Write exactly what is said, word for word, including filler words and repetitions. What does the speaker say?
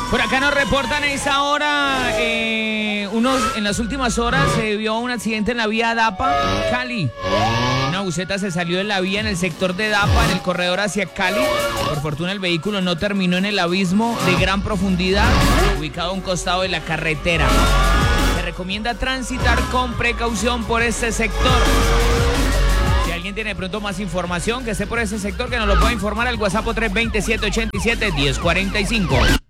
Por acá nos reportan a esa hora, eh, unos, en las últimas horas se vio un accidente en la vía Dapa, Cali. Una buseta se salió de la vía en el sector de Dapa, en el corredor hacia Cali. Por fortuna el vehículo no terminó en el abismo de gran profundidad, ubicado a un costado de la carretera. Se recomienda transitar con precaución por este sector. Si alguien tiene de pronto más información que esté por ese sector, que nos lo pueda informar al WhatsApp tres dos siete, ocho siete, uno cero cuatro cinco.